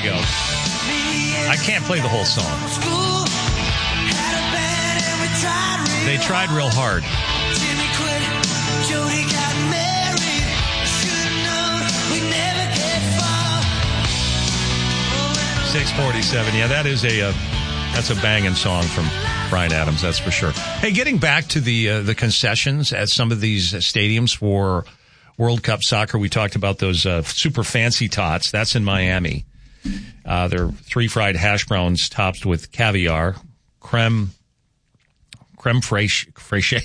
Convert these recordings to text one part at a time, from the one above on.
you go. I can't play the whole song. They tried real hard. 6:47. Yeah, that's a banging song from Bryan Adams, that's for sure. Hey, getting back to the concessions at some of these stadiums for World Cup soccer, we talked about those super fancy tots. That's in Miami. They're 3 fried hash browns topped with caviar, creme fraiche.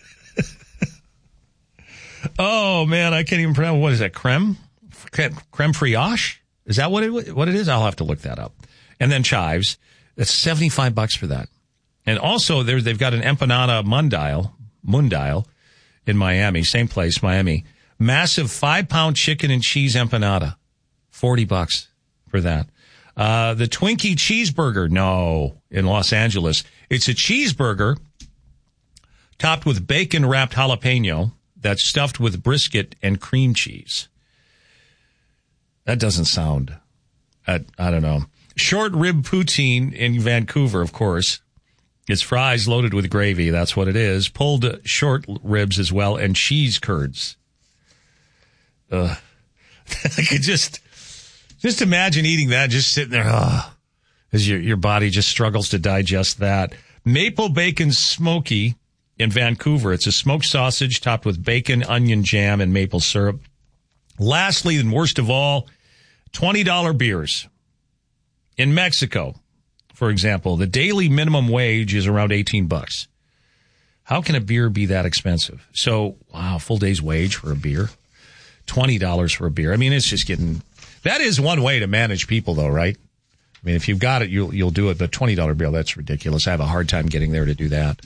Oh man, I can't even pronounce. What is that? Creme fraiche? Is that what it is? I'll have to look that up. And then chives. That's $75 for that. And also they've got an empanada mundial in Miami. Same place, Miami. Massive 5-pound chicken and cheese empanada. $40 for that. The Twinkie cheeseburger. No, in Los Angeles. It's a cheeseburger topped with bacon wrapped jalapeno that's stuffed with brisket and cream cheese. That doesn't sound, I don't know. Short rib poutine in Vancouver, of course. It's fries loaded with gravy. That's what it is. Pulled short ribs as well, and cheese curds. I could just imagine eating that, just sitting there, as your body just struggles to digest that. Maple bacon smoky in Vancouver. It's a smoked sausage topped with bacon, onion jam, and maple syrup. Lastly, and worst of all, $20 beers. In Mexico, for example, the daily minimum wage is around $18. How can a beer be that expensive? So, wow, full day's wage for a beer. $20 for a beer. I mean, it's just getting, that is one way to manage people though, right? I mean, if you've got it, you'll do it, but $20 bill, that's ridiculous. I have a hard time getting there to do that.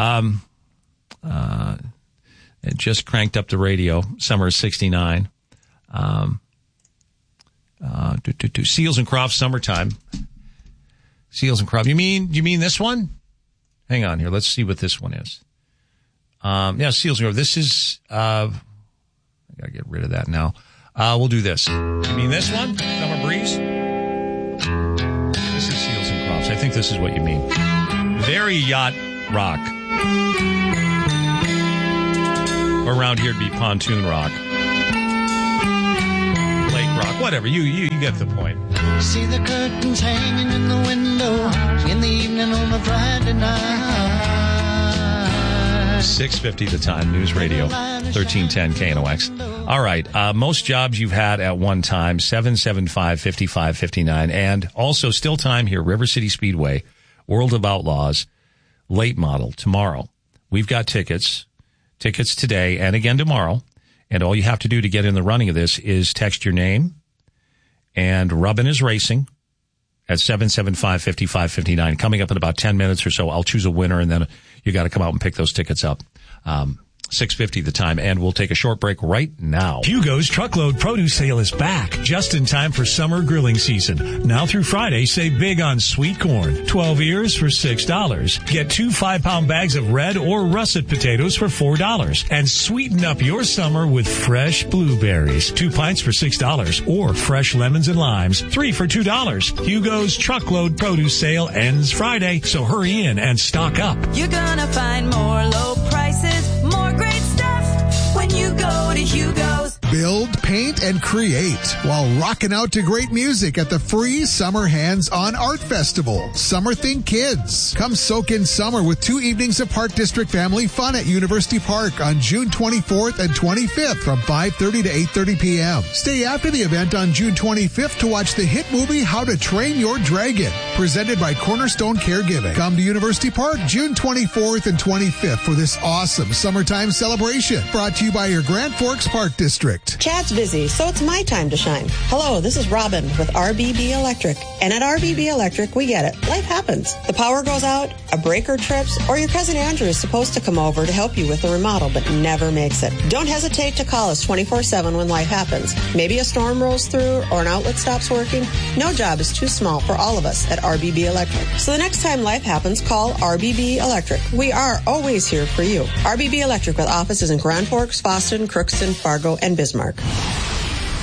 It just cranked up the radio. Summer is 69. Seals and Crofts summertime. Seals and Crofts. You mean this one? Hang on here. Let's see what this one is. Yeah, Seals and Crofts. This is, I gotta get rid of that now. We'll do this. You mean this one? Summer Breeze? This is Seals and Crofts. I think this is what you mean. Very yacht rock. Around here it'd be pontoon rock. Lake rock. Whatever. You get the point. See the curtains hanging in the window in the evening on a Friday night. 6:50 the time. News Radio 1310 KNOX. All right. Most jobs you've had at one time, 775-5559. And also still time here, River City Speedway, World of Outlaws, late model tomorrow. We've got tickets today and again tomorrow. And all you have to do to get in the running of this is text your name and Rubbin is Racing at 775-5559. Coming up in about 10 minutes or so, I'll choose a winner, and then you got to come out and pick those tickets up. 6:50 the time, and we'll take a short break right now. Hugo's Truckload Produce Sale is back, just in time for summer grilling season. Now through Friday, save big on sweet corn. 12 ears for $6. Get 2 5-pound bags of red or russet potatoes for $4. And sweeten up your summer with fresh blueberries. 2 pints for $6. Or fresh lemons and limes, 3 for $2. Hugo's Truckload Produce Sale ends Friday, so hurry in and stock up. You're gonna find more low prices, more great stuff when you go to Hugo's. Build, paint, and create while rocking out to great music at the free Summer Hands-On Art Festival. Summer Think Kids. Come soak in summer with 2 evenings of Park District family fun at University Park on June 24th and 25th from 5:30 to 8:30 p.m. Stay after the event on June 25th to watch the hit movie How to Train Your Dragon, presented by Cornerstone Caregiving. Come to University Park June 24th and 25th for this awesome summertime celebration. Brought to you by your Grand Forks Park District. Chad's busy, so it's my time to shine. Hello, this is Robin with RBB Electric. And at RBB Electric, we get it. Life happens. The power goes out, a breaker trips, or your cousin Andrew is supposed to come over to help you with the remodel, but never makes it. Don't hesitate to call us 24/7 when life happens. Maybe a storm rolls through or an outlet stops working. No job is too small for all of us at RBB Electric. So the next time life happens, call RBB Electric. We are always here for you. RBB Electric with offices in Grand Forks, Boston, Crookston, Fargo, and Bismarck.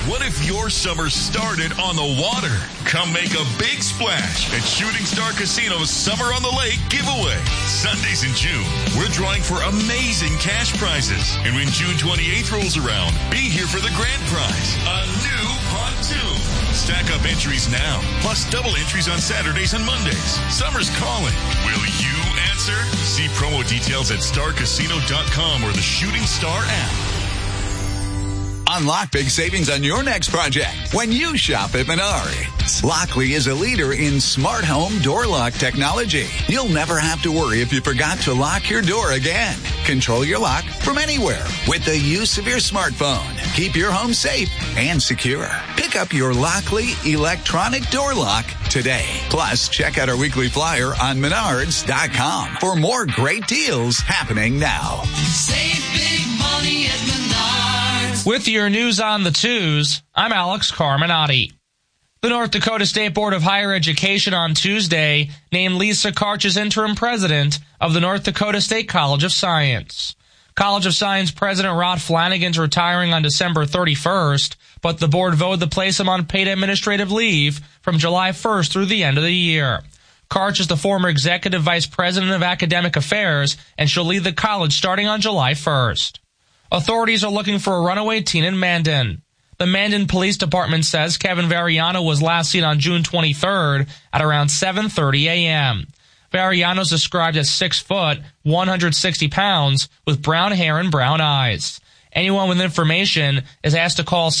What if your summer started on the water? Come make a big splash at Shooting Star Casino's Summer on the Lake giveaway. Sundays in June, we're drawing for amazing cash prizes. And when June 28th rolls around, be here for the grand prize, a new pontoon. Stack up entries now, plus double entries on Saturdays and Mondays. Summer's calling. Will you answer? See promo details at starcasino.com or the Shooting Star app. Unlock big savings on your next project when you shop at Menards. Lockley is a leader in smart home door lock technology. You'll never have to worry if you forgot to lock your door again. Control your lock from anywhere with the use of your smartphone. Keep your home safe and secure. Pick up your Lockley electronic door lock today. Plus, check out our weekly flyer on Menards.com for more great deals happening now. Save big money at Menards. With your news on the twos, I'm Alex Carminati. The North Dakota State Board of Higher Education on Tuesday named Lisa Karch as interim president of the North Dakota State College of Science. College of Science President Rod Flanagan's retiring on December 31st, but the board voted to place him on paid administrative leave from July 1st through the end of the year. Karch is the former executive vice president of academic affairs, and she'll lead the college starting on July 1st. Authorities are looking for a runaway teen in Mandan. The Mandan Police Department says Kevin Variano was last seen on June 23rd at around 7:30 a.m. Variano is described as 6 foot, 160 pounds, with brown hair and brown eyes. Anyone with information is asked to call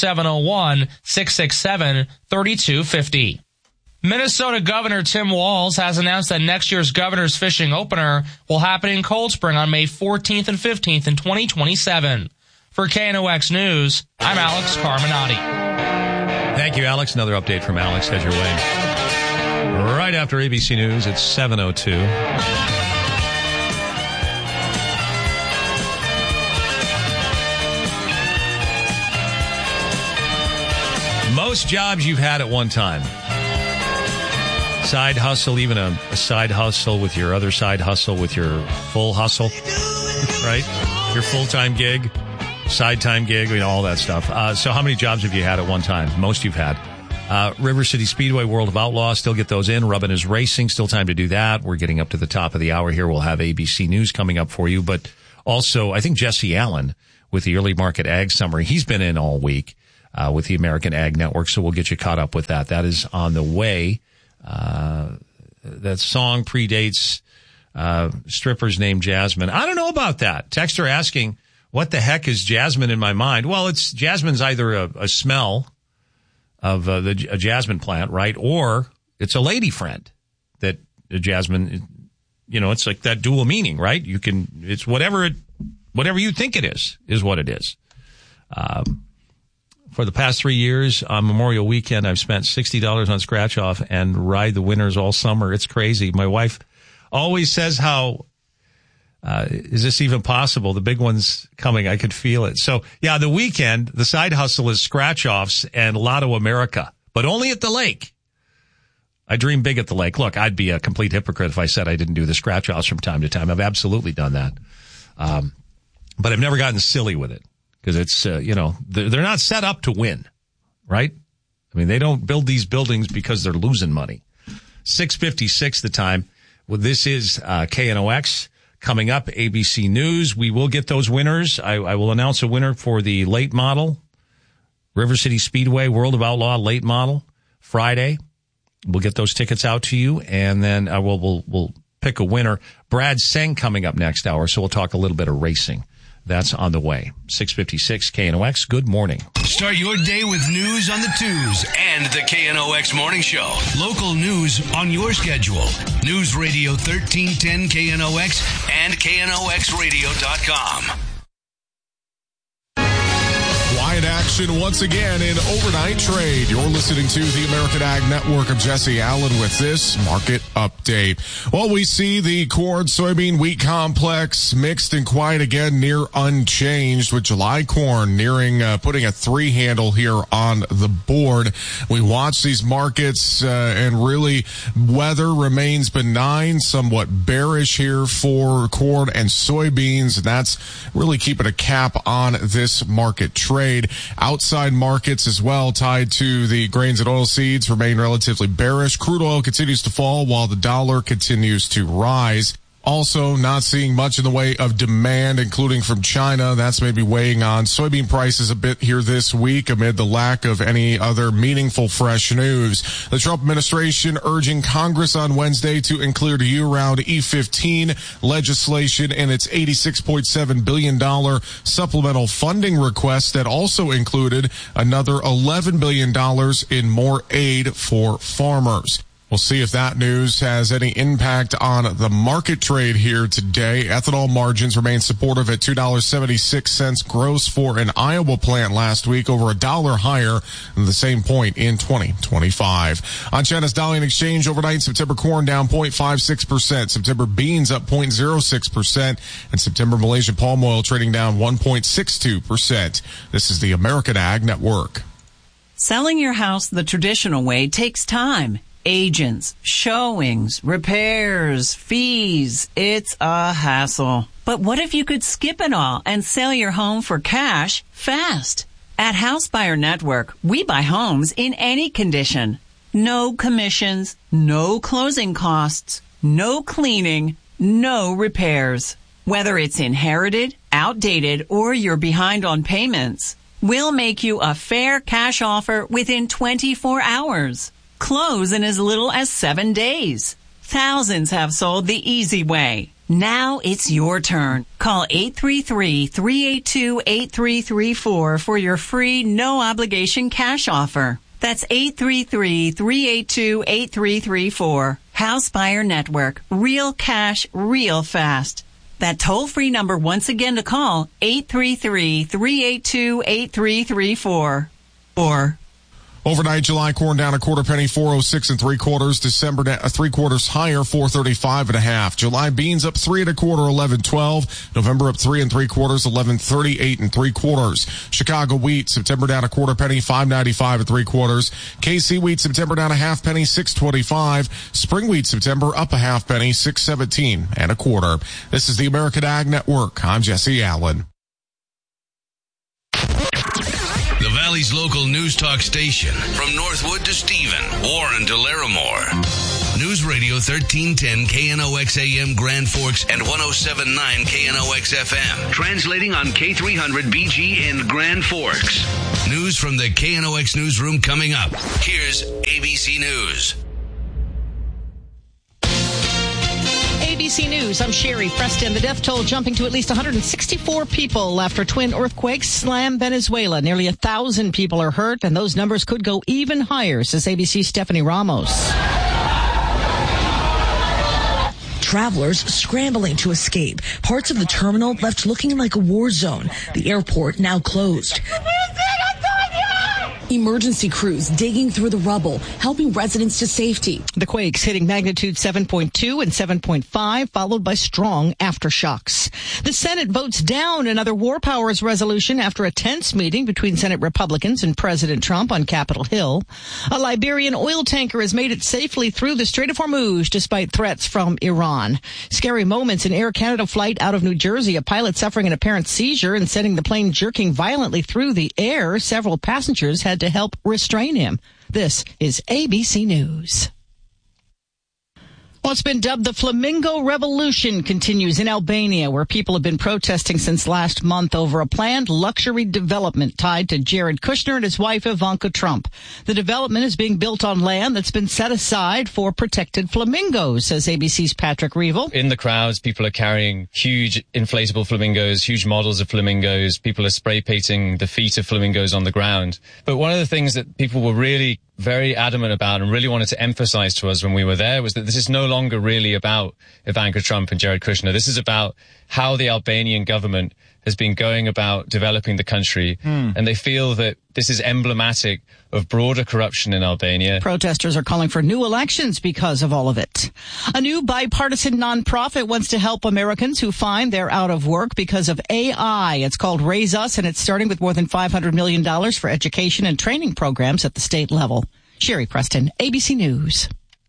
701-667-3250. Minnesota Governor Tim Walz has announced that next year's Governor's Fishing Opener will happen in Cold Spring on May 14th and 15th in 2027. For KNOX News, I'm Alex Carminati. Thank you, Alex. Another update from Alex heads your way. Right after ABC News, it's 7:02. Most jobs you've had at one time. Side hustle, even a side hustle with your other side hustle with your full hustle, right? Your full-time gig, side-time gig, all that stuff. So how many jobs have you had at one time? Most you've had. River City Speedway, World of Outlaws, still get those in. Rubbin' is racing, still time to do that. We're getting up to the top of the hour here. We'll have ABC News coming up for you. But also, I think Jesse Allen with the Early Market Ag Summary, he's been in all week with the American Ag Network, so we'll get you caught up with that. That is on the way. That song predates strippers named Jasmine. I don't know about that. Texter asking, what the heck is Jasmine in my mind? Well, Jasmine's either a smell of a jasmine plant, right? Or it's a lady friend that Jasmine, it's like that dual meaning, right? It's whatever you think it is what it is. For the past 3 years on Memorial Weekend, I've spent $60 on scratch off and ride the winners all summer. It's crazy. My wife always says how, is this even possible? The big one's coming. I could feel it. So yeah, the weekend, the side hustle is scratch offs and Lotto America, but only at the lake. I dream big at the lake. Look, I'd be a complete hypocrite if I said I didn't do the scratch offs from time to time. I've absolutely done that. But I've never gotten silly with it. Because it's, they're not set up to win, right? I mean, they don't build these buildings because they're losing money. 6:56 the time. Well, this is KNOX. Coming up, ABC News. We will get those winners. I will announce a winner for the late model. River City Speedway, World of Outlaw late model, Friday. We'll get those tickets out to you, and then we'll pick a winner. Brad Seng coming up next hour, so we'll talk a little bit of racing. That's on the way. 6:56 KNOX. Good morning. Start your day with news on the twos and the KNOX Morning Show. Local news on your schedule. News Radio 1310 KNOX and KNOXradio.com. Wide action once again in overnight trade. You're listening to the American Ag Network. of Jesse Allen with this market update. Well, we see the corn, soybean, wheat complex mixed and quiet again, near unchanged, with July corn nearing putting a 3 handle here on the board. We watch these markets and really weather remains benign, somewhat bearish here for corn and soybeans. And that's really keeping a cap on this market trade. Outside markets as well, tied to the grains and oilseeds, remain relatively bearish. Crude oil continues to fall while the dollar continues to rise. Also, not seeing much in the way of demand, including from China. That's maybe weighing on soybean prices a bit here this week amid the lack of any other meaningful fresh news. The Trump administration urging Congress on Wednesday to include year-round E15 legislation in its $86.7 billion supplemental funding request that also included another $11 billion in more aid for farmers. We'll see if that news has any impact on the market trade here today. Ethanol margins remain supportive at $2.76 gross for an Iowa plant last week, over $1 higher than the same point in 2025. On China's Dalian Exchange overnight, September corn down 0.56%, September beans up 0.06%, and September Malaysian palm oil trading down 1.62%. This is the American Ag Network. Selling your house the traditional way takes time. Agents, showings, repairs, fees. It's a hassle. But what if you could skip it all and sell your home for cash fast? At House Buyer Network, we buy homes in any condition. No commissions, no closing costs, no cleaning, no repairs. Whether it's inherited, outdated, or you're behind on payments, we'll make you a fair cash offer within 24 hours. Close in as little as 7 days. Thousands have sold the easy way. Now it's your turn. Call 833-382-8334 for your free, no-obligation cash offer. That's 833-382-8334. House Buyer Network. Real cash, real fast. That toll-free number once again to call, 833-382-8334. Or overnight, July corn down a quarter penny, 4.06 3/4. December 3/4 higher, 4.35 1/2. July beans up 3 1/4, 11.12. November up 3 3/4, 11.38 3/4. Chicago wheat September down a quarter penny, 5.95 3/4. KC wheat September down a half penny, 6.25. Spring wheat September up a half penny, 6.17 1/4. This is the American Ag Network. I'm Jesse Allen. The Valley's local news talk station. From Northwood to Stephen, Warren to Larimore. News Radio 1310 KNOX AM Grand Forks and 107.9 KNOX FM. Translating on K300 BG in Grand Forks. News from the KNOX newsroom coming up. Here's ABC News. ABC News, I'm Sherry Preston. The death toll jumping to at least 164 people after twin earthquakes slam Venezuela. Nearly 1,000 people are hurt, and those numbers could go even higher, says ABC's Stephanie Ramos. Travelers scrambling to escape. Parts of the terminal left looking like a war zone. The airport now closed. Emergency crews digging through the rubble, helping residents to safety. The quakes hitting magnitude 7.2 and 7.5, followed by strong aftershocks. The Senate votes down another war powers resolution after a tense meeting between Senate Republicans and President Trump on Capitol Hill. A Liberian oil tanker has made it safely through the Strait of Hormuz despite threats from Iran. Scary moments in Air Canada flight out of New Jersey. A pilot suffering an apparent seizure and sending the plane jerking violently through the air. Several passengers had to help restrain him. This is ABC News. What's been dubbed the Flamingo Revolution continues in Albania, where people have been protesting since last month over a planned luxury development tied to Jared Kushner and his wife Ivanka Trump. The development is being built on land that's been set aside for protected flamingos, says ABC's Patrick Reevell. In the crowds, people are carrying huge inflatable flamingos, huge models of flamingos. People are spray painting the feet of flamingos on the ground. But one of the things that people were really very adamant about and really wanted to emphasize to us when we were there was that this is no longer really about Ivanka Trump and Jared Kushner. This is about how the Albanian government has been going about developing the country, and they feel that this is emblematic of broader corruption in Albania. Protesters are calling for new elections because of all of it. A new bipartisan nonprofit wants to help Americans who find they're out of work because of AI. It's called Raise Us, and it's starting with more than $500 million for education and training programs at the state level. Sherry Preston, ABC News.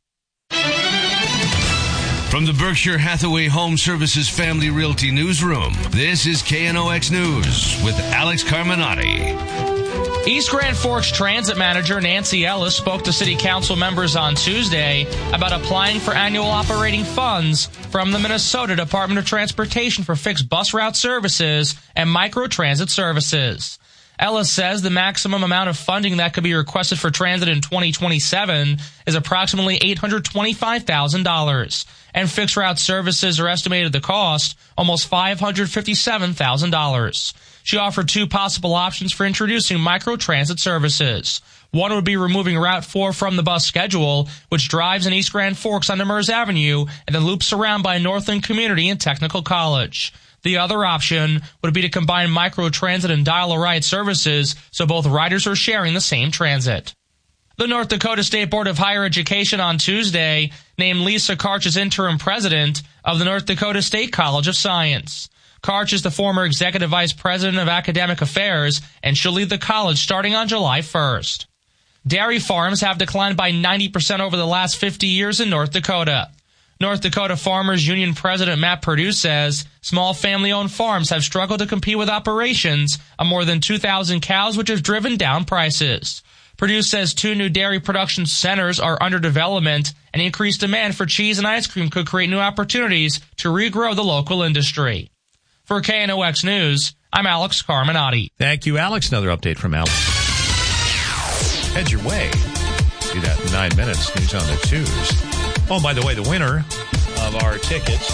From the Berkshire Hathaway Home Services Family Realty Newsroom, this is KNOX News with Alex Carminati. East Grand Forks Transit Manager Nancy Ellis spoke to City Council members on Tuesday about applying for annual operating funds from the Minnesota Department of Transportation for fixed bus route services and microtransit services. Ellis says the maximum amount of funding that could be requested for transit in 2027 is approximately $825,000, and fixed route services are estimated to cost almost $557,000. She offered two possible options for introducing microtransit services. One would be removing Route 4 from the bus schedule, which drives in East Grand Forks on Demers Avenue and then loops around by Northland Community and Technical College. The other option would be to combine microtransit and dial-a-ride services so both riders are sharing the same transit. The North Dakota State Board of Higher Education on Tuesday named Lisa Karch as interim president of the North Dakota State College of Science. Karch is the former executive vice president of academic affairs, and she'll lead the college starting on July 1st. Dairy farms have declined by 90% over the last 50 years in North Dakota. North Dakota Farmers Union President Matt Perdue says small family-owned farms have struggled to compete with operations of more than 2,000 cows, which have driven down prices. Perdue says 2 new dairy production centers are under development, and increased demand for cheese and ice cream could create new opportunities to regrow the local industry. For KNOX News, I'm Alex Carminati. Thank you, Alex. Another update from Alex. Head your way. Do that in 9 minutes. News on the 2s. Oh, by the way, the winner of our tickets,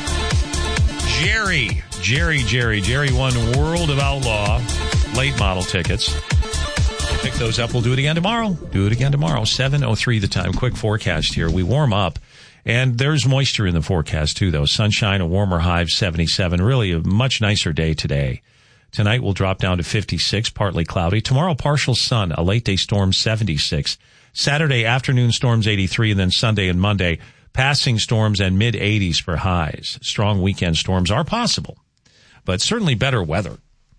Jerry won World of Outlaw late model tickets. Pick those up. We'll do it again tomorrow. 7:03 the time. Quick forecast here. We warm up. And there's moisture in the forecast, too, though. Sunshine, a warmer high of 77. Really a much nicer day today. Tonight will drop down to 56, partly cloudy. Tomorrow, partial sun, a late-day storm, 76. Saturday, afternoon storms, 83. And then Sunday and Monday, passing storms and mid-80s for highs. Strong weekend storms are possible, but certainly better weather.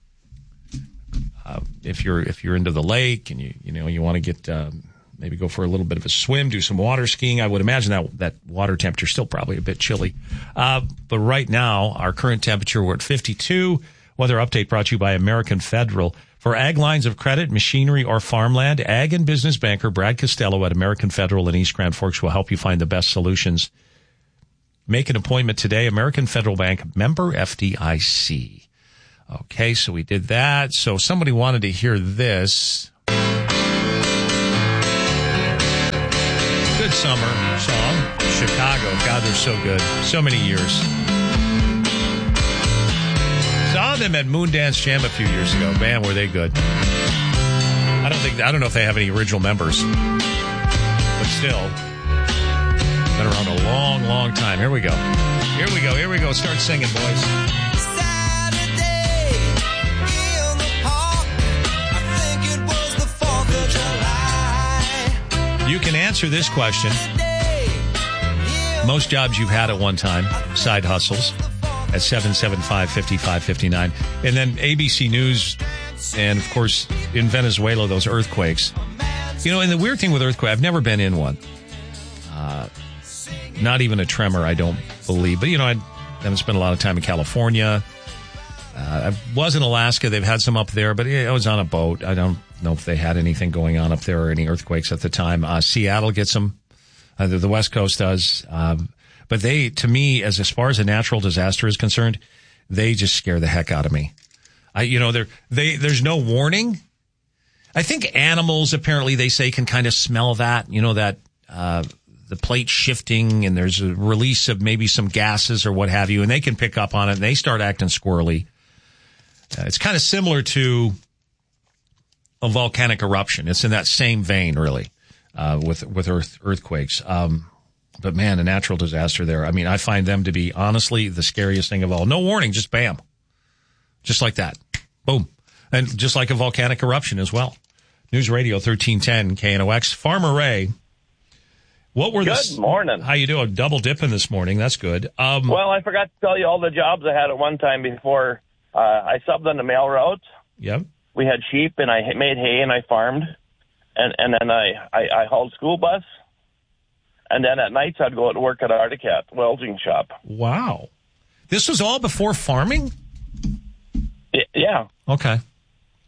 If you're into the lake and you want to get maybe go for a little bit of a swim, do some water skiing. I would imagine that water temperature is still probably a bit chilly. But right now, our current temperature, we're at 52. Weather update brought to you by American Federal. For ag lines of credit, machinery, or farmland, ag and business banker Brad Costello at American Federal in East Grand Forks will help you find the best solutions. Make an appointment today. American Federal Bank, member FDIC. Okay, so we did that. So somebody wanted to hear this. Good summer song. Chicago. God, they're so good. So many years. Saw them at Moondance Jam a few years ago. Man, were they good. I don't know if they have any original members. But still. Been around a long, long time. Here we go. Start singing, boys. You can answer this question. Most jobs you've had at one time, side hustles, at 775-5559. And then ABC News, and of course, in Venezuela, those earthquakes. And the weird thing with earthquake, I've never been in one. Not even a tremor, I don't believe. But, I haven't spent a lot of time in California. I was in Alaska. They've had some up there, but I was on a boat. I don't know if they had anything going on up there or any earthquakes at the time. Seattle gets them. The West Coast does. But they, to me, as far as a natural disaster is concerned, they just scare the heck out of me. There's no warning. I think animals, apparently, they say, can kind of smell that, the plate shifting, and there's a release of maybe some gases or what have you, and they can pick up on it, and they start acting squirrely. It's kind of similar to a volcanic eruption. It's in that same vein, really, with earthquakes. But, man, a natural disaster there. I mean, I find them to be, honestly, the scariest thing of all. No warning, just bam. Just like that. Boom. And just like a volcanic eruption as well. News Radio 1310 KNOX. Farmer Ray. Good morning. How you doing? Double dipping this morning. That's good. Well, I forgot to tell you all the jobs I had at one time before. I subbed on the mail route. Yep. We had sheep, and I made hay, and I farmed. And then I hauled school bus. And then at nights, I'd go out to work at Articat welding shop. Wow. This was all before farming? Yeah. Okay.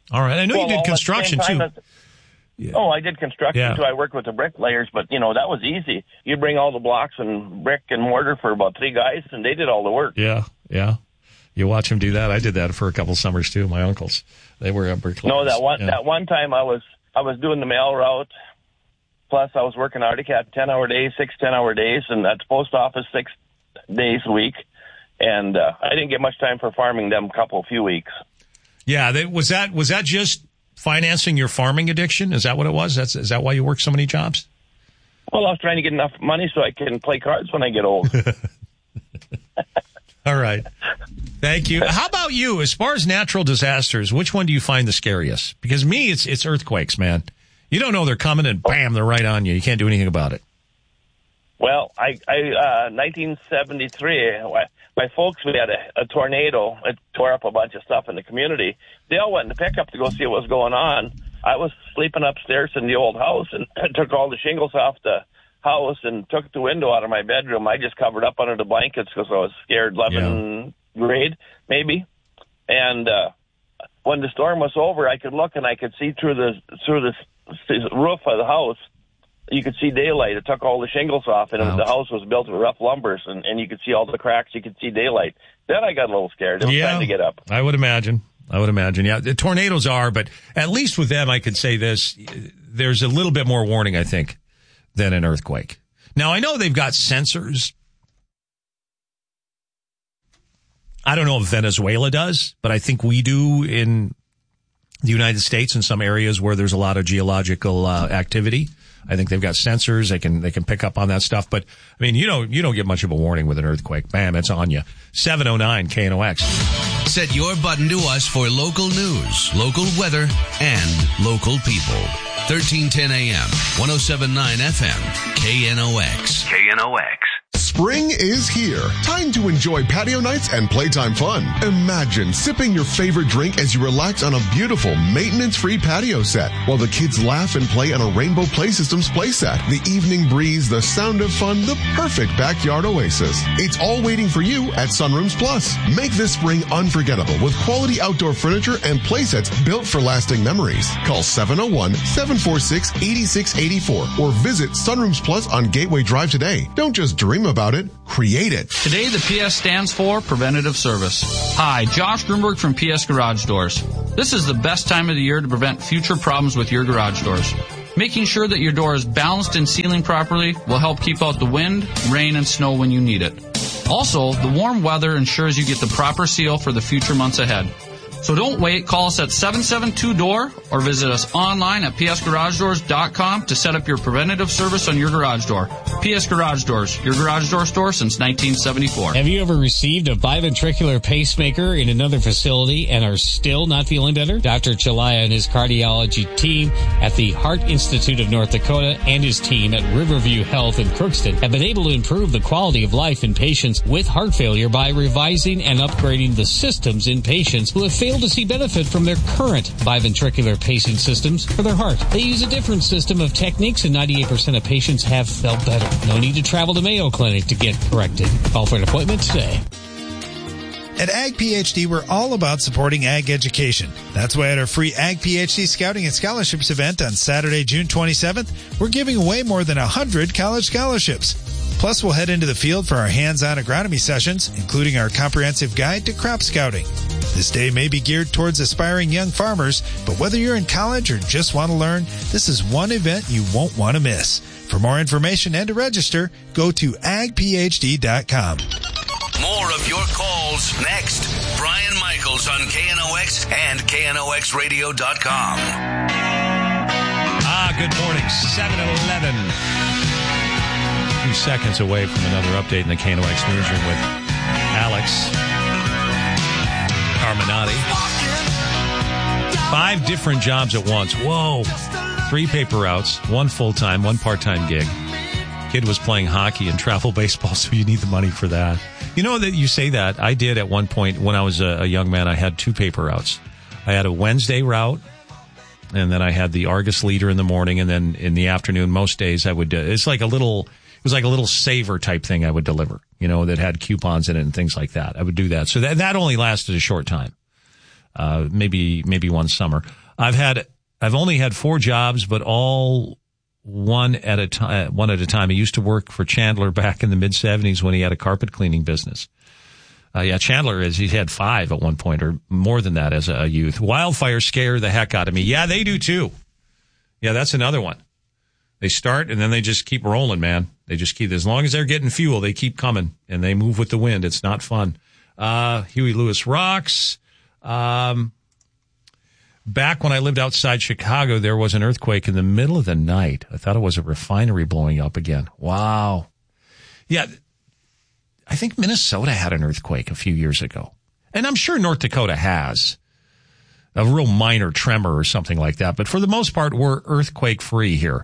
All right. I know you did construction, too. Oh, I did construction, too. I worked with the bricklayers, but, that was easy. You bring all the blocks and brick and mortar for about 3 guys, and they did all the work. Yeah. You watch them do that. I did that for a couple summers, too. My uncles, they were bricklayers. No, that one time I was doing the mail route, plus I was working Arctic 10-hour days, 6 10-hour days, and at the post office 6 days a week. And I didn't get much time for farming them few weeks. Yeah, was that just financing your farming addiction? Is that what it was? Is that why you work so many jobs? Well, I was trying to get enough money so I can play cards when I get old. All right. Thank you. How about you? As far as natural disasters, which one do you find the scariest? Because me, it's earthquakes, man. You don't know they're coming and bam, they're right on you. You can't do anything about it. Well, 1973, my folks, we had a tornado. It tore up a bunch of stuff in the community. They all went in the pickup to go see what was going on. I was sleeping upstairs in the old house and took all the shingles off the house and took the window out of my bedroom. I just covered up under the blankets because I was scared, 11th grade, maybe. And when the storm was over, I could look and I could see through the roof of the house. You could see daylight. It took all the shingles off, and the house was built with rough lumbers, and you could see all the cracks. You could see daylight. Then I got a little scared. It was time to get up. I would imagine. Yeah, the tornadoes are, but at least with them, I could say this. There's a little bit more warning, I think, than an earthquake. Now, I know they've got sensors. I don't know if Venezuela does, but I think we do in the United States in some areas where there's a lot of geological activity. I think they've got sensors. They can pick up on that stuff. But, I mean, you don't get much of a warning with an earthquake. Bam, it's on you. 709 KNOX. Set your button to us for local news, local weather, and local people. 1310 AM, 107.9 FM, KNOX. Spring is here. Time to enjoy patio nights and playtime fun. Imagine sipping your favorite drink as you relax on a beautiful maintenance-free patio set while the kids laugh and play on a Rainbow Play Systems playset. The evening breeze, the sound of fun, the perfect backyard oasis. It's all waiting for you at Sunrooms Plus. Make this spring unforgettable with quality outdoor furniture and playsets built for lasting memories. Call 701-746-8684 or visit Sunrooms Plus on Gateway Drive today. Don't just dream about it, create it. Today, the PS stands for Preventative Service. Hi, Josh Grunberg from PS Garage Doors. This is the best time of the year to prevent future problems with your garage doors. Making sure that your door is balanced and sealing properly will help keep out the wind, rain, and snow when you need it. Also, the warm weather ensures you get the proper seal for the future months ahead. So don't wait. Call us at 772-DOOR or visit us online at psgaragedoors.com to set up your preventative service on your garage door. PS Garage Doors, your garage door store since 1974. Have you ever received a biventricular pacemaker in another facility and are still not feeling better? Dr. Chalaya and his cardiology team at the Heart Institute of North Dakota and his team at Riverview Health in Crookston have been able to improve the quality of life in patients with heart failure by revising and upgrading the systems in patients who have failed to see benefit from their current biventricular pacing systems for their heart. They use a different system of techniques, and 98% of patients have felt better. No need to travel to Mayo Clinic to get corrected. Call for an appointment today. At Ag PhD, we're all about supporting ag education. That's why at our free Ag PhD Scouting and Scholarships event on Saturday, June 27th, we're giving away more than 100 college scholarships. Plus, we'll head into the field for our hands-on agronomy sessions, including our comprehensive guide to crop scouting. This day may be geared towards aspiring young farmers, but whether you're in college or just want to learn, this is one event you won't want to miss. For more information and to register, go to agphd.com. More of your calls next. Brian Michaels on KNOX and KNOXradio.com. Good morning. 7-11. 2 seconds away from another update in the KNOX newsroom with Alex Carminati. 5 different jobs at once. Whoa. 3 paper routes, 1 full-time, 1 part-time gig. Kid was playing hockey and travel baseball, so you need the money for that. You know that you say that. I did at one point when I was a young man. I had 2 paper routes. I had a Wednesday route, and then I had the Argus Leader in the morning, and then in the afternoon, most days I would. It was like a little saver type thing I would deliver. You know, that had coupons in it and things like that. I would do that. So that only lasted a short time. maybe one summer. I've only had 4 jobs, but all one at a time. I used to work for Chandler back in the mid-'70s when he had a carpet cleaning business. Chandler he had 5 at one point, or more than that as a youth. Wildfires scare the heck out of me. Yeah, they do too. Yeah, that's another one. They start and then they just keep rolling, man. They just keep, as long as they're getting fuel, they keep coming and they move with the wind. It's not fun. Huey Lewis rocks. Back when I lived outside Chicago, there was an earthquake in the middle of the night. I thought it was a refinery blowing up again. Wow. Yeah. I think Minnesota had an earthquake a few years ago. And I'm sure North Dakota has a real minor tremor or something like that. But for the most part, we're earthquake free here.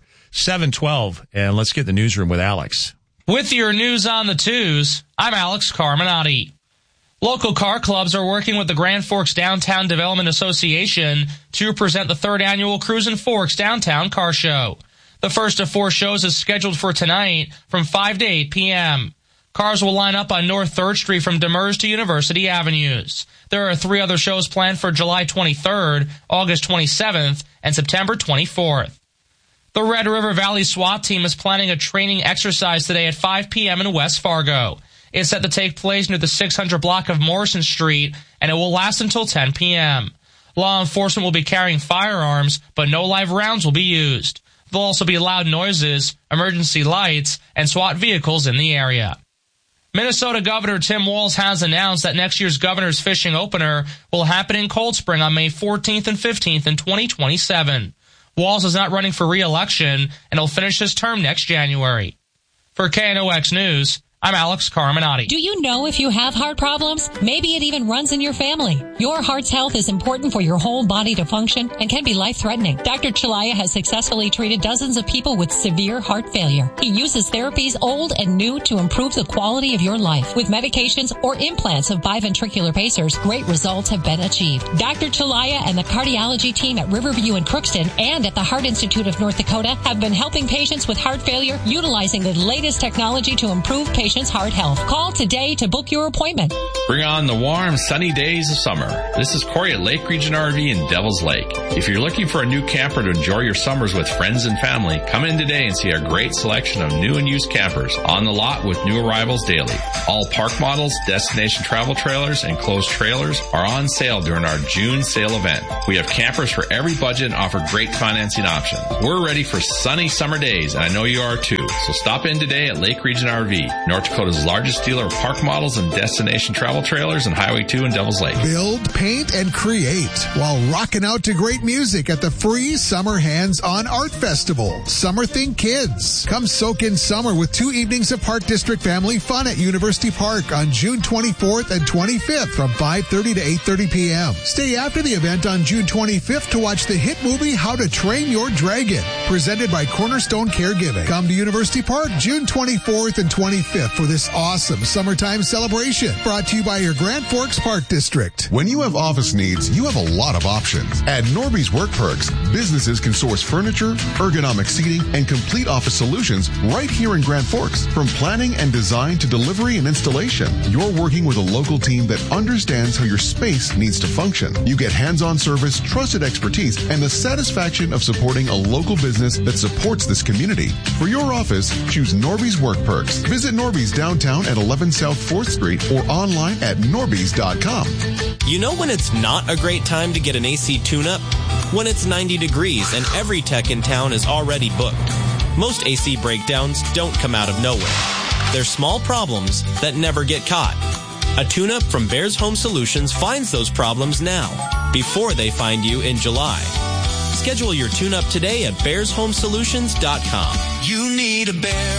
7:12, and let's get the newsroom with Alex. With your news on the twos, I'm Alex Carminati. Local car clubs are working with the Grand Forks Downtown Development Association to present the 3rd annual Cruisin' Forks Downtown Car Show. The first of 4 shows is scheduled for tonight from 5 to 8 p.m. Cars will line up on North 3rd Street from Demers to University Avenues. There are 3 other shows planned for July 23rd, August 27th, and September 24th. The Red River Valley SWAT team is planning a training exercise today at 5 p.m. in West Fargo. It's set to take place near the 600 block of Morrison Street, and it will last until 10 p.m. Law enforcement will be carrying firearms, but no live rounds will be used. There'll also be loud noises, emergency lights, and SWAT vehicles in the area. Minnesota Governor Tim Walz has announced that next year's Governor's Fishing Opener will happen in Cold Spring on May 14th and 15th in 2027. Walz is not running for re-election, and he'll finish his term next January. For KNOX News, I'm Alex Carminati. Do you know if you have heart problems? Maybe it even runs in your family. Your heart's health is important for your whole body to function and can be life-threatening. Dr. Chalaya has successfully treated dozens of people with severe heart failure. He uses therapies old and new to improve the quality of your life. With medications or implants of biventricular pacers, great results have been achieved. Dr. Chalaya and the cardiology team at Riverview in Crookston and at the Heart Institute of North Dakota have been helping patients with heart failure utilizing the latest technology to improve patients' heart health. Call today to book your appointment. Bring on the warm, sunny days of summer. This is Corey at Lake Region RV in Devil's Lake. If you're looking for a new camper to enjoy your summers with friends and family, come in today and see our great selection of new and used campers on the lot with new arrivals daily. All park models, destination travel trailers, and closed trailers are on sale during our June sale event. We have campers for every budget and offer great financing options. We're ready for sunny summer days, and I know you are too. So stop in today at Lake Region RV, North Dakota's largest dealer of park models and destination travel trailers, and Highway 2 in Devil's Lake. Build, paint, and create while rocking out to great music at the free Summer Hands-On Art Festival. Summer Think Kids. Come soak in summer with 2 evenings of Park District family fun at University Park on June 24th and 25th from 5:30 to 8:30 p.m. Stay after the event on June 25th to watch the hit movie How to Train Your Dragon, presented by Cornerstone Caregiving. Come to University Park June 24th and 25th for this awesome summertime celebration, brought to you by your Grand Forks Park District. When you have office needs, you have a lot of options. At Norby's Work Perks, businesses can source furniture, ergonomic seating, and complete office solutions right here in Grand Forks. From planning and design to delivery and installation, you're working with a local team that understands how your space needs to function. You get hands-on service, trusted expertise, and the satisfaction of supporting a local business that supports this community. For your office, choose Norby's Work Perks. Visit Norby's downtown at 11 South 4th Street or online at norbys.com. You know when it's not a great time to get an AC tune-up? When it's 90 degrees and every tech in town is already booked. Most AC breakdowns don't come out of nowhere. They're small problems that never get caught. A tune-up from Bears Home Solutions finds those problems now, before they find you in July. Schedule your tune-up today at bearshomesolutions.com. You need a bear.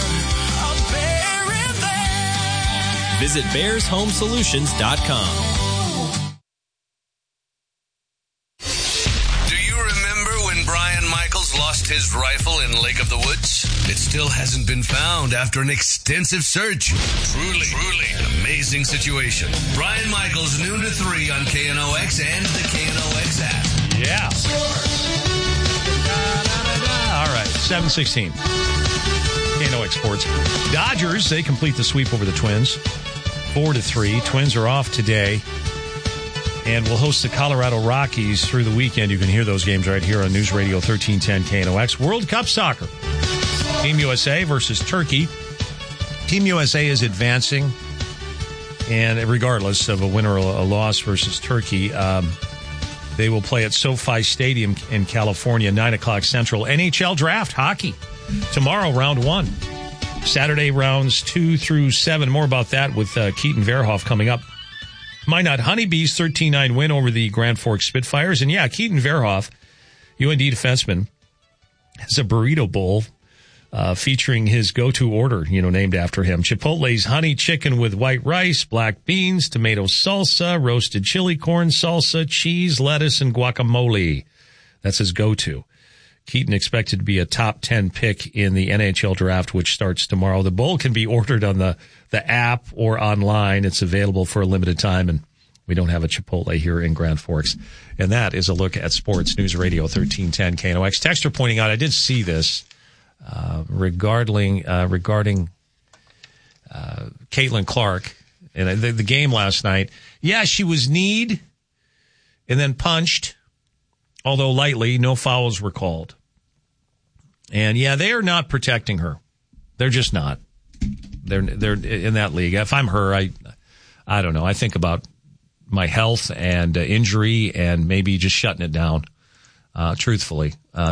Visit bearshomesolutions.com. Do you remember when Brian Michaels lost his rifle in Lake of the Woods? It still hasn't been found after an extensive search. Truly an amazing situation. Brian Michaels, noon to 3 on KNOX and the KNOX app. Yeah. All right, 7:16. KNOX Sports. Dodgers, they complete the sweep over the Twins. 4-3. Twins are off today. And we'll host the Colorado Rockies through the weekend. You can hear those games right here on News Radio 1310 KNOX. World Cup soccer. Team USA versus Turkey. Team USA is advancing. And regardless of a win or a loss versus Turkey, they will play at SoFi Stadium in California, 9 o'clock Central. NHL Draft Hockey. Tomorrow, round 1. Saturday, rounds 2 through 7. More about that with Keaton Verhoff coming up. Minot Honeybees 13-9 win over the Grand Forks Spitfires. And yeah, Keaton Verhoff, UND defenseman, has a burrito bowl featuring his go-to order, named after him. Chipotle's honey chicken with white rice, black beans, tomato salsa, roasted chili corn salsa, cheese, lettuce, and guacamole. That's his go-to. Keaton expected to be a top 10 pick in the NHL draft, which starts tomorrow. The bowl can be ordered on the app or online. It's available for a limited time, and we don't have a Chipotle here in Grand Forks. And that is a look at sports. News Radio 1310 KNOX. Texter pointing out, I did see this regarding Caitlin Clark and the game last night. Yeah, she was kneed and then punched, although lightly. No fouls were called. And yeah, they are not protecting her. They're just not. They're in that league. If I'm her, I don't know. I think about my health and injury and maybe just shutting it down. Truthfully,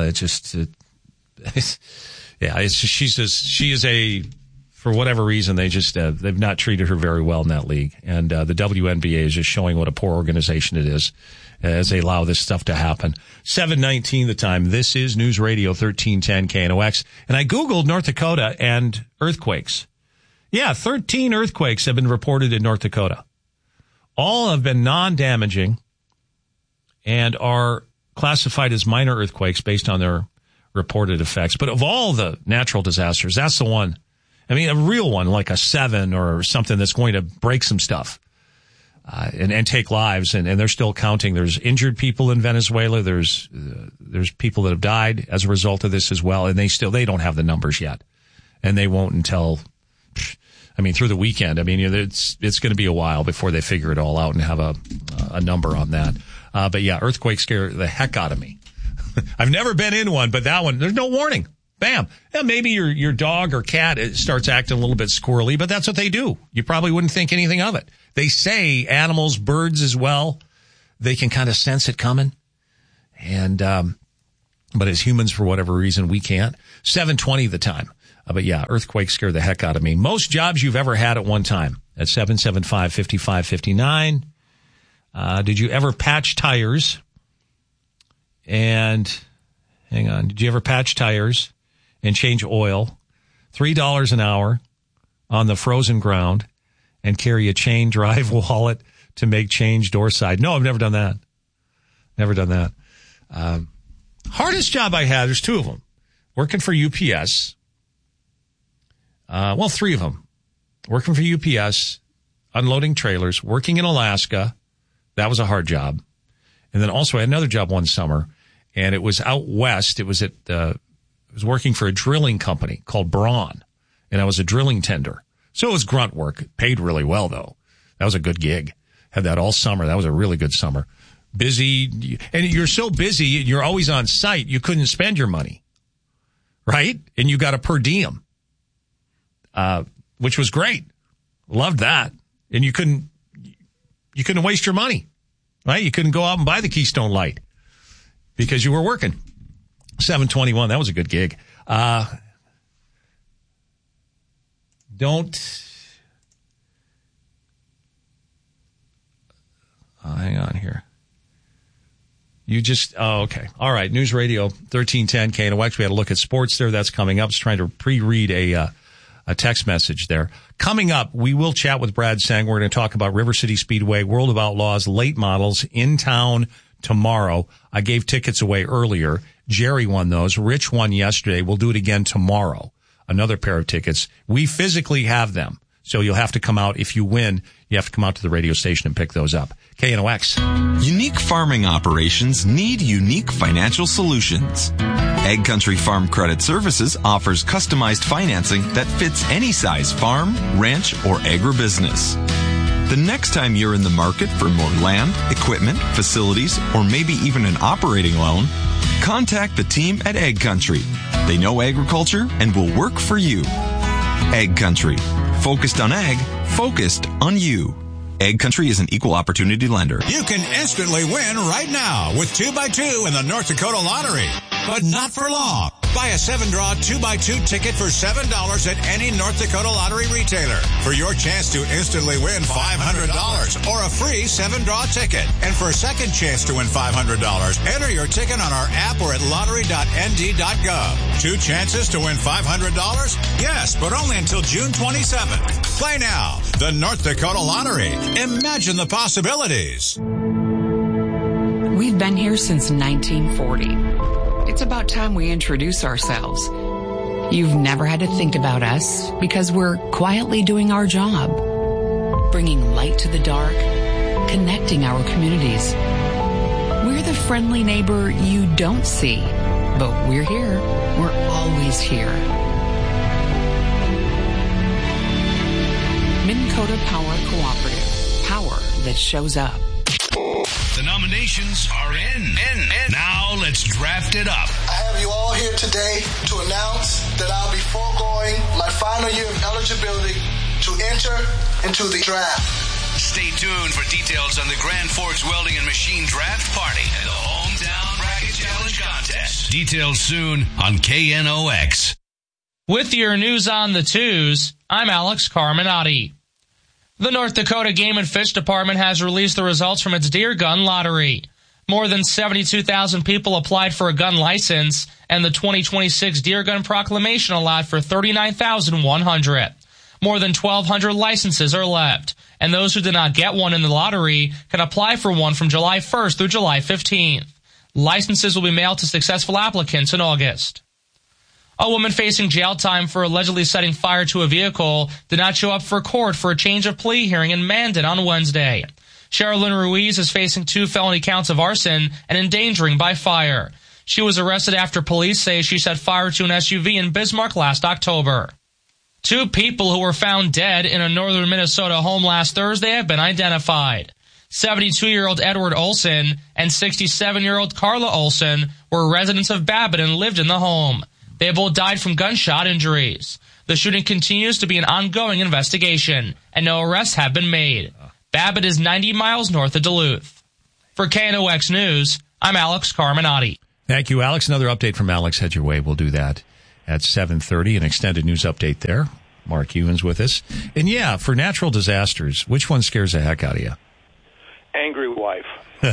she is a, for whatever reason, they just they've not treated her very well in that league, and the WNBA is just showing what a poor organization it is as they allow this stuff to happen. 7:19 the time. This is News Radio 1310 KNOX, and I googled North Dakota and earthquakes. Yeah, 13 earthquakes have been reported in North Dakota. All have been non-damaging and are classified as minor earthquakes based on their reported effects. But of all the natural disasters, that's the one. I mean, a real one, like a 7 or something that's going to break some stuff and take lives. And they're still counting. There's injured people in Venezuela. There's people that have died as a result of this as well. And they don't have the numbers yet. And they won't until, through the weekend. It's going to be a while before they figure it all out and have a number on that. But yeah, earthquakes scare the heck out of me. I've never been in one, but that one, there's no warning. Bam. Yeah, maybe your dog or cat starts acting a little bit squirrely, but that's what they do. You probably wouldn't think anything of it. They say animals, birds as well, they can kind of sense it coming. And, but as humans, for whatever reason, we can't. 7:20 the time. But yeah, earthquakes scare the heck out of me. Most jobs you've ever had at one time at 775-5559. Did you ever patch tires? And hang on, did you ever patch tires and change oil? $3 an hour on the frozen ground and carry a chain drive wallet to make change door side. No, I've never done that. Never done that. Hardest job I had, there's 2 of them. Working for UPS. 3 of them. Working for UPS, unloading trailers, working in Alaska. That was a hard job. And then also I had another job one summer, and it was out west. It was I was working for a drilling company called Braun, and I was a drilling tender. So it was grunt work. It paid really well, though. That was a good gig. Had that all summer. That was a really good summer. Busy. And you're so busy, you're always on site, you couldn't spend your money. Right? And you got a per diem, which was great. Loved that. And you couldn't waste your money. Right? You couldn't go out and buy the Keystone Light because you were working. 721. That was a good gig. Hang on here. Okay. All right. News Radio 1310 KNOX. We had a look at sports there. That's coming up. Just trying to pre-read a text message there. Coming up, we will chat with Brad Sang. We're going to talk about River City Speedway, World of Outlaws, late models in town tomorrow. I gave tickets away earlier. Jerry won those. Rich won yesterday. We'll do it again tomorrow. Another pair of tickets. We physically have them. So you'll have to come out. If you win, you have to come out to the radio station and pick those up. KNOX. Unique farming operations need unique financial solutions. Ag Country Farm Credit Services offers customized financing that fits any size farm, ranch, or agribusiness. The next time you're in the market for more land, equipment, facilities, or maybe even an operating loan, contact the team at Ag Country. They know agriculture and will work for you. Ag Country. Focused on ag, focused on you. Ag Country is an equal opportunity lender. You can instantly win right now with 2x2 in the North Dakota Lottery. But not for long. Buy a 7-draw 2x2 ticket for $7 at any North Dakota Lottery retailer for your chance to instantly win $500 or a free 7-draw ticket. And for a second chance to win $500, enter your ticket on our app or at lottery.nd.gov. 2 chances to win $500? Yes, but only until June 27th. Play now. The North Dakota Lottery. Imagine the possibilities. We've been here since 1940. It's about time we introduce ourselves. You've never had to think about us because we're quietly doing our job, bringing light to the dark, connecting our communities. We're the friendly neighbor you don't see, but we're here. We're always here. Minn-Kota Power Cooperative. Power that shows up. The nominations are in. Now let's draft it up. I have you all here today to announce that I'll be foregoing my final year of eligibility to enter into the draft. Stay tuned for details on the Grand Forks Welding and Machine Draft Party and the Hometown Bracket Challenge Contest. Details soon on KNOX. With your news on the twos, I'm Alex Carminati. The North Dakota Game and Fish Department has released the results from its deer gun lottery. More than 72,000 people applied for a gun license, and the 2026 Deer Gun Proclamation allowed for 39,100. More than 1,200 licenses are left, and those who did not get one in the lottery can apply for one from July 1st through July 15th. Licenses will be mailed to successful applicants in August. A woman facing jail time for allegedly setting fire to a vehicle did not show up for court for a change of plea hearing in Mandan on Wednesday. Sherilyn Ruiz is facing 2 felony counts of arson and endangering by fire. She was arrested after police say she set fire to an SUV in Bismarck last October. 2 people who were found dead in a northern Minnesota home last Thursday have been identified. 72-year-old Edward Olson and 67-year-old Carla Olson were residents of Babbitt and lived in the home. They both died from gunshot injuries. The shooting continues to be an ongoing investigation, and no arrests have been made. Babbitt is 90 miles north of Duluth. For KNOX News, I'm Alex Carminati. Thank you, Alex. Another update from Alex head your way. We'll do that at 7:30, an extended news update there. Mark Ewan's with us. And yeah, for natural disasters, which one scares the heck out of you? Angry wife. You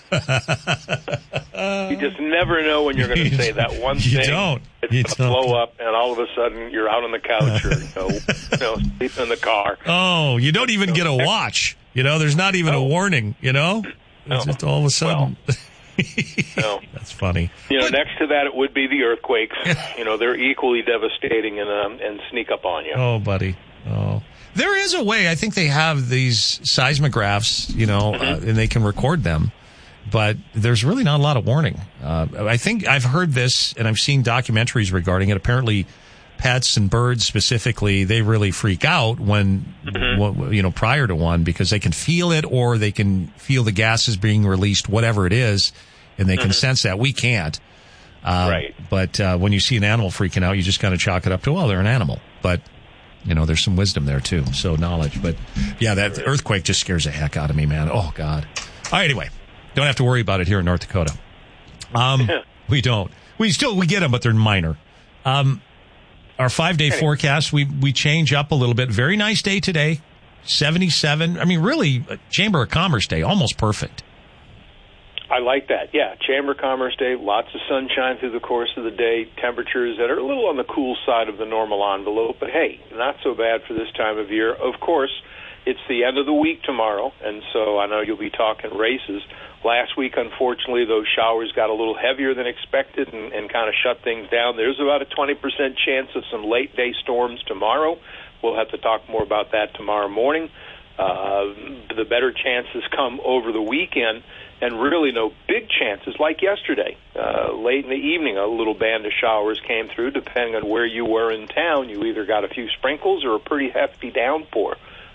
just never know when you're going to say that one thing. You don't. It's going to blow up, and all of a sudden you're out on the couch or sleeping in the car. Oh, you don't even get a watch. There's not even a warning. It's just all of a sudden. No. That's funny. Next to that, it would be the earthquakes. They're equally devastating and sneak up on you. Oh, buddy. Oh. There is a way. I think they have these seismographs, and they can record them, but there's really not a lot of warning. I think I've heard this, and I've seen documentaries regarding it. Apparently, pets and birds specifically, they really freak out when, prior to one, because they can feel it or they can feel the gases being released, whatever it is, and they can sense that. We can't. Right. But when you see an animal freaking out, you just kind of chalk it up to, well, they're an animal. But there's some wisdom there, too. So knowledge. But, yeah, that earthquake just scares the heck out of me, man. Oh, God. All right, anyway. Don't have to worry about it here in North Dakota. We don't. We get them, but they're minor. Our 5-day forecast, we change up a little bit. Very nice day today. 77. I mean, really, Chamber of Commerce day. Almost perfect. I like that. Yeah, Chamber of Commerce Day, lots of sunshine through the course of the day, temperatures that are a little on the cool side of the normal envelope, but hey, not so bad for this time of year. Of course, it's the end of the week tomorrow, and so I know you'll be talking races. Last week, unfortunately, those showers got a little heavier than expected and kind of shut things down. There's about a 20% chance of some late-day storms tomorrow. We'll have to talk more about that tomorrow morning. The better chances come over the weekend, and really no big chances like yesterday. Late in the evening, a little band of showers came through. Depending on where you were in town, you either got a few sprinkles or a pretty hefty downpour.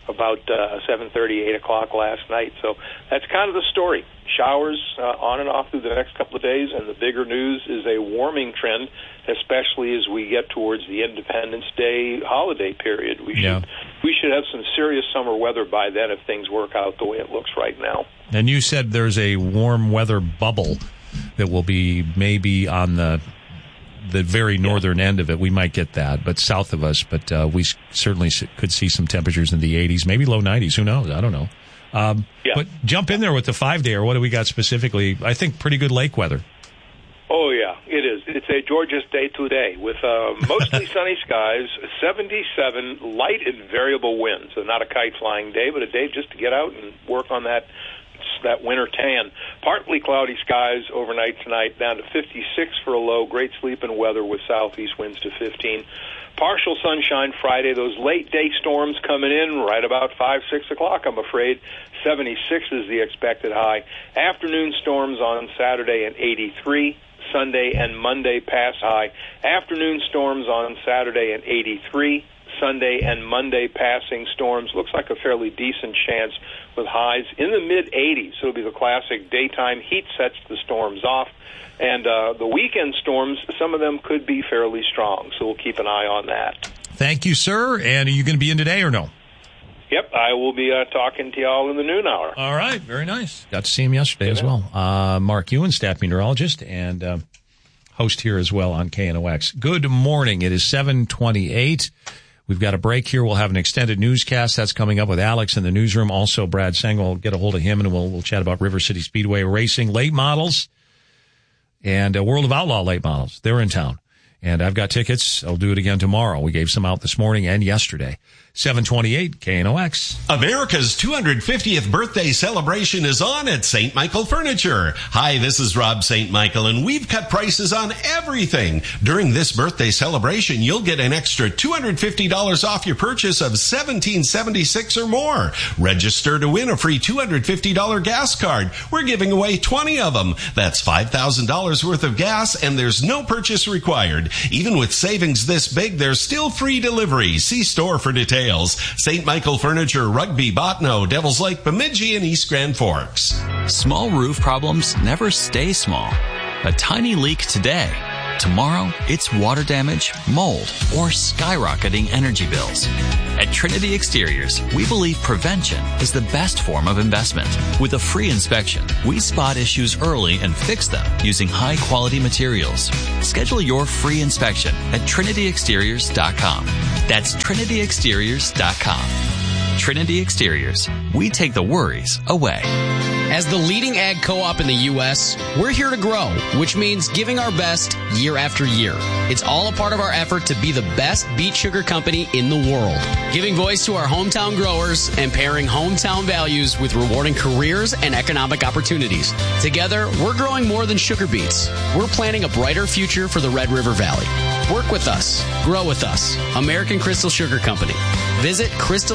about 7:30, 8 o'clock last night. So that's kind of the story. Showers on and off through the next couple of days, and the bigger news is a warming trend, especially as we get towards the Independence Day holiday period. We should have some serious summer weather by then if things work out the way it looks right now. And you said there's a warm weather bubble that will be maybe on the very northern end of it. We might get that, but south of us. But we certainly could see some temperatures in the 80s, maybe low 90s. Who knows? I don't know. But jump in there with the 5-day, or what do we got specifically? I think pretty good lake weather. Oh, yeah, it is. It's a gorgeous day today with mostly sunny skies, 77, light and variable winds. So not a kite-flying day, but a day just to get out and work on that winter tan. Partly cloudy skies overnight tonight, down to 56 for a low. Great sleeping weather with southeast winds to 15. Partial sunshine Friday. Those late day storms coming in right about 5, 6 o'clock, I'm afraid. 76 is the expected high. Afternoon storms on Saturday and 83. Sunday and Monday pass high. Afternoon storms on Saturday and 83. Sunday and Monday passing storms. Looks like a fairly decent chance with highs in the mid-80s. So it'll be the classic daytime heat sets the storms off. And the weekend storms, some of them could be fairly strong. So we'll keep an eye on that. Thank you, sir. And are you going to be in today or no? Yep, I will be talking to y'all in the noon hour. All right, very nice. Got to see him yesterday as well. Mark Ewan, staff meteorologist, and host here as well on KNOX. Good morning. It is 7:28. We've got a break here. We'll have an extended newscast that's coming up with Alex in the newsroom. Also, Brad Sengel will get a hold of him, and we'll chat about River City Speedway Racing late models and World of Outlaw late models. They're in town. And I've got tickets. I'll do it again tomorrow. We gave some out this morning and yesterday. 728 KNOX. America's 250th birthday celebration is on at St. Michael Furniture. Hi, this is Rob St. Michael, and we've cut prices on everything. During this birthday celebration, you'll get an extra $250 off your purchase of $17.76 or more. Register to win a free $250 gas card. We're giving away 20 of them. That's $5,000 worth of gas, and there's no purchase required. Even with savings this big, there's still free delivery. See store for details. St. Michael Furniture, Rugby, Botno, Devils Lake, Bemidji, and East Grand Forks. Small roof problems never stay small. A tiny leak today. Tomorrow, it's water damage, mold, or skyrocketing energy bills. At Trinity Exteriors, we believe prevention is the best form of investment. With a free inspection, we spot issues early and fix them using high-quality materials. Schedule your free inspection at TrinityExteriors.com. That's TrinityExteriors.com. Trinity Exteriors. We take the worries away. As the leading ag co-op in the U.S., we're here to grow, which means giving our best year after year. It's all a part of our effort to be the best beet sugar company in the world, giving voice to our hometown growers and pairing hometown values with rewarding careers and economic opportunities. Together, we're growing more than sugar beets. We're planning a brighter future for the Red River Valley. Work with us. Grow with us. American Crystal Sugar Company. Visit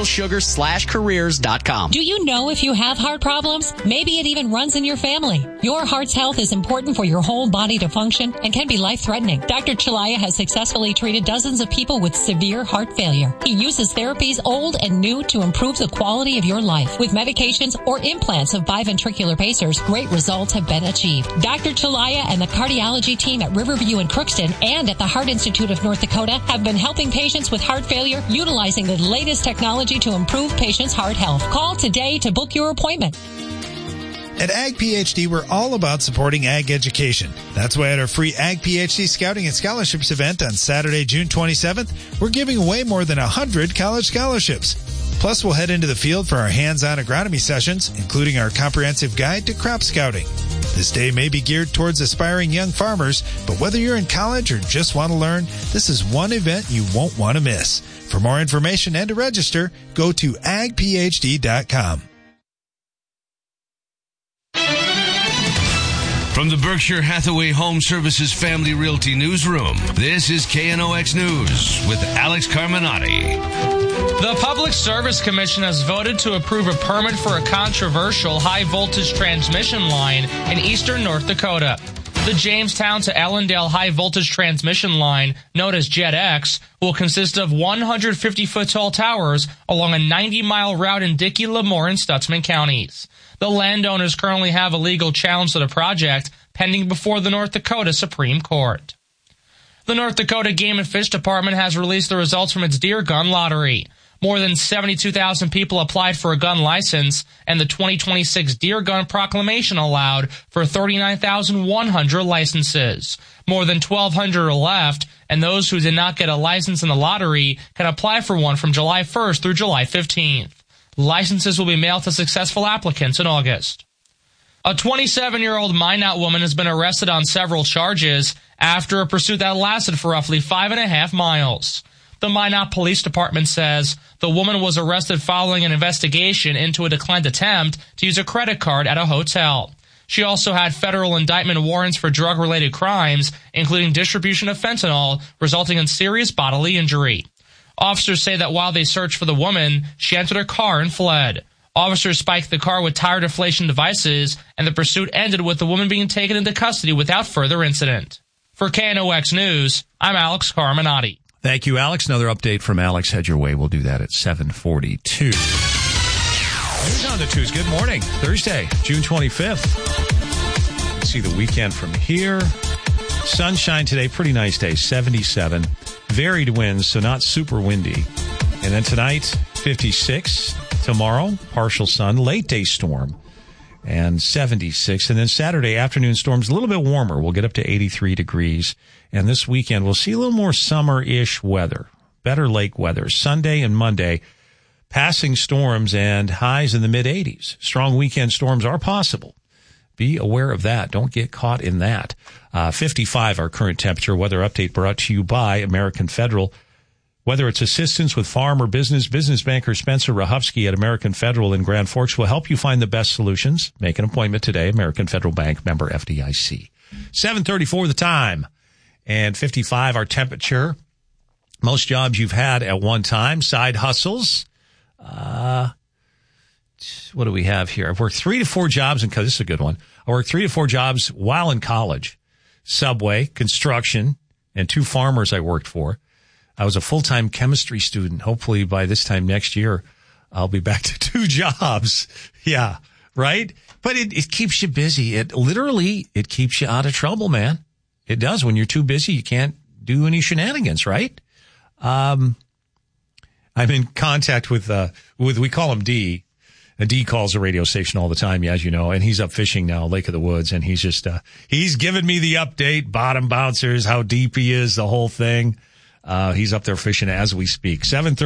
crystalsugar/careers.com. Do you know if you have heart problems? Maybe it even runs in your family. Your heart's health is important for your whole body to function and can be life-threatening. Dr. Chalaya has successfully treated dozens of people with severe heart failure. He uses therapies old and new to improve the quality of your life. With medications or implants of biventricular pacers, great results have been achieved. Dr. Chalaya and the cardiology team at Riverview in Crookston and at the Heart Institute of North Dakota have been helping patients with heart failure utilizing the latest technology to improve patients' heart health. Call today to book your appointment. At Ag PhD, we're all about supporting ag education. That's why at our free Ag PhD Scouting and Scholarships event on Saturday, June 27th, we're giving away more than 100 college scholarships. Plus, we'll head into the field for our hands-on agronomy sessions, including our comprehensive guide to crop scouting. This day may be geared towards aspiring young farmers, but whether you're in college or just want to learn, this is one event you won't want to miss. For more information and to register, go to agphd.com. From the Berkshire Hathaway Home Services Family Realty Newsroom, this is KNOX News with Alex Carminati. The Public Service Commission has voted to approve a permit for a controversial high-voltage transmission line in eastern North Dakota. The Jamestown to Ellendale high-voltage transmission line, known as JetX, will consist of 150-foot-tall towers along a 90-mile route in Dickey, Lemoore, and Stutsman counties. The landowners currently have a legal challenge to the project pending before the North Dakota Supreme Court. The North Dakota Game and Fish Department has released the results from its deer gun lottery. More than 72,000 people applied for a gun license, and the 2026 Deer Gun Proclamation allowed for 39,100 licenses. More than 1,200 are left, and those who did not get a license in the lottery can apply for one from July 1st through July 15th. Licenses will be mailed to successful applicants in August. A 27-year-old Minot woman has been arrested on several charges after a pursuit that lasted for roughly 5.5 miles. The Minot Police Department says the woman was arrested following an investigation into a declined attempt to use a credit card at a hotel. She also had federal indictment warrants for drug-related crimes, including distribution of fentanyl, resulting in serious bodily injury. Officers say that while they searched for the woman, she entered her car and fled. Officers spiked the car with tire deflation devices, and the pursuit ended with the woman being taken into custody without further incident. For KNOX News, I'm Alex Carminati. Thank you, Alex. Another update from Alex head your way. We'll do that at 7:42. News on the Twos. Good morning. Thursday, June 25th. See the weekend from here. Sunshine today. Pretty nice day. 77. Varied winds, so not super windy. And then tonight, 56. Tomorrow, partial sun. Late day storm. And 76. And then Saturday afternoon storms, a little bit warmer. We'll get up to 83 degrees. And this weekend, we'll see a little more summer-ish weather, better lake weather. Sunday and Monday, passing storms and highs in the mid-80s. Strong weekend storms are possible. Be aware of that. Don't get caught in that. 55, our current temperature. Weather update brought to you by American Federal. Whether it's assistance with farm or business banker Spencer Rahufsky at American Federal in Grand Forks will help you find the best solutions. Make an appointment today. American Federal Bank, member FDIC. 7:34 the time. And 55 our temperature. Most jobs you've had at one time. Side hustles. What do we have here? I've worked 3 to 4 jobs this is a good one. I worked 3 to 4 jobs while in college. Subway, construction, and 2 farmers I worked for. I was a full-time chemistry student. Hopefully by this time next year, I'll be back to 2 jobs. Yeah, right? But it keeps you busy. It keeps you out of trouble, man. It does. When you're too busy, you can't do any shenanigans, right? I'm in contact with we call him D. D calls the radio station all the time, as you know, and he's up fishing now, Lake of the Woods, and he's just, he's giving me the update, bottom bouncers, how deep he is, the whole thing. He's up there fishing as we speak. 7:30.